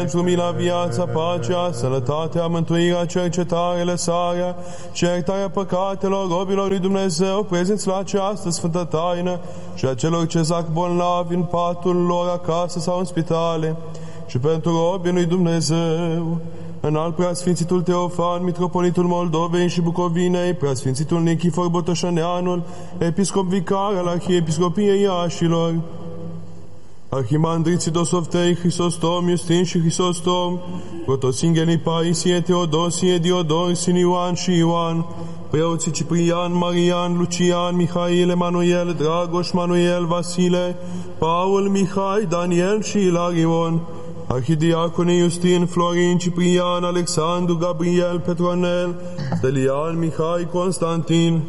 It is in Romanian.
pentru mila, viața, pacea, sănătatea, mântuirea, cercetare, lăsarea și iertarea păcatelor robilor lui Dumnezeu, prezenți la această sfântă taină și a celor ce zac bolnavi în patul lor acasă sau în spitale, și pentru robii lui Dumnezeu, înalt preasfințitul Teofan, mitropolitul Moldovei și Bucovinei, preasfințitul Nichifor Botoșaneanul, episcop vicar al Arhiepiscopiei Iașilor, arhimandriții Dosoftei, Hristostom, Iustin și Hristostom, protosinghelii Paisie, Teodosie, Diodor, Sinioan și Ioan, preoții Ciprian, Marian, Lucian, Mihail, Emanuel, Dragoș, Manuel, Vasile, Paul, Mihai, Daniel și Ilarion, arhidiaconii Iustin, Florin, Ciprian, Alexandru, Gabriel, Petronel, Stelian, Mihai, Constantin,